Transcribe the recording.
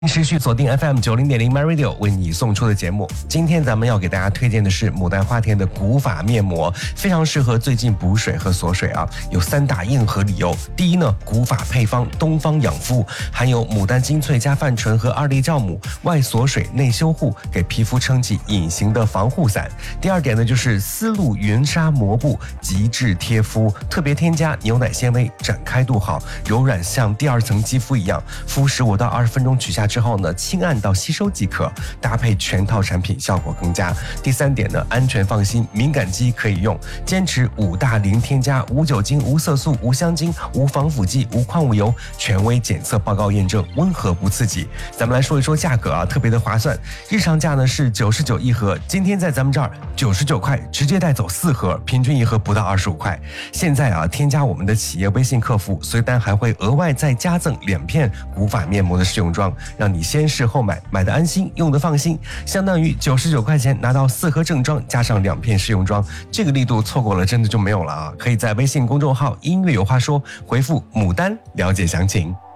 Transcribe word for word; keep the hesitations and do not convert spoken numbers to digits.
持续锁定 F M 九零点零 My Radio 为你送出的节目。今天咱们要给大家推荐的是牡丹花田的古法面膜，非常适合最近补水和锁水啊。有三大硬核理由：第一呢，古法配方东方养肤，含有牡丹精粹加泛醇和二粒酵母，外锁水内修护，给皮肤撑起隐形的防护伞。第二点呢，就是丝路云纱膜布，极致贴肤，特别添加牛奶纤维，展开度好，柔软像第二层肌肤一样，敷十五到二十分钟取下之后呢，轻按到吸收即可，搭配全套产品效果更佳。第三点呢，安全放心，敏感肌可以用，坚持五大零添加、无酒精、无色素、无香精、无防腐剂、无矿物油，权威检测报告验证，温和不刺激。咱们来说一说价格啊，特别的划算，日常价呢是九十九一盒，今天在咱们这儿九十九块，直接带走四盒，平均一盒不到二十五块。现在啊，添加我们的企业微信客服，随单还会额外再加赠两片古法面膜的试用装，让你先试后买，买的安心，用的放心，相当于九十九块钱拿到四盒正装，加上两片试用装，这个力度错过了真的就没有了啊！可以在微信公众号音乐有话说回复牡丹了解详情。